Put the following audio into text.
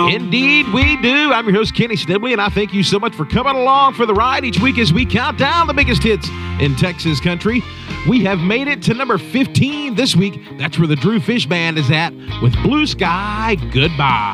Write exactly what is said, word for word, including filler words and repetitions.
Indeed, we do. I'm your host, Kenny Stibley, and I thank you so much for coming along for the ride each week as we count down the biggest hits in Texas country. We have made it to number fifteen this week. That's where the Drew Fish Band is at with Blue Sky Goodbye.